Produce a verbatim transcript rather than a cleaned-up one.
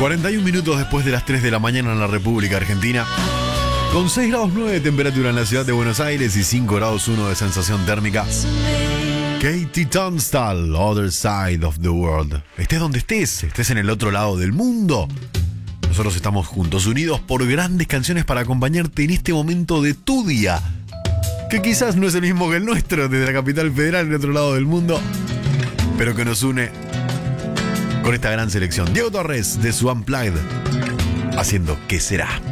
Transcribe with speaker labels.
Speaker 1: cuarenta y un minutos después de las tres de la mañana en la República Argentina. Con seis grados nueve de temperatura en la ciudad de Buenos Aires y cinco grados uno de sensación térmica. Katie Tunstall, Other Side of the World. Estés donde estés, estés en el otro lado del mundo. Nosotros estamos juntos, unidos por grandes canciones para acompañarte en este momento de tu día, que quizás no es el mismo que el nuestro desde la capital federal en el otro lado del mundo, pero que nos une con esta gran selección. Diego Torres de su Unplugged, haciendo ¿Qué será?